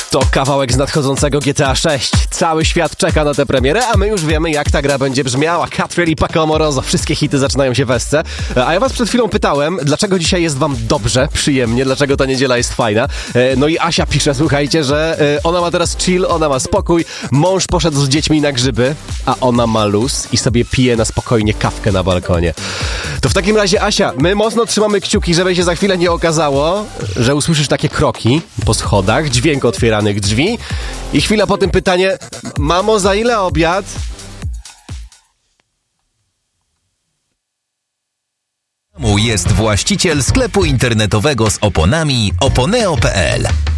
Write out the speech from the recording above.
To kawałek z nadchodzącego GTA 6. Cały świat czeka na tę premierę, a my już wiemy, jak ta gra będzie brzmiała. Catriel i Paco Amoroso. Wszystkie hity zaczynają się w esce. A ja was przed chwilą pytałem, dlaczego dzisiaj jest wam dobrze, przyjemnie, dlaczego ta niedziela jest fajna. No i Asia pisze, słuchajcie, że ona ma teraz chill, ona ma spokój, mąż poszedł z dziećmi na grzyby, a ona ma luz i sobie pije na spokojnie kawkę na balkonie. To w takim razie, Asia, my mocno trzymamy kciuki, żeby się za chwilę nie okazało, że usłyszysz takie kroki po schodach, dźwięk otwieranych drzwi i chwila po tym pytanie: mamo, za ile obiad? Jest właściciel sklepu internetowego z oponami oponeo.pl.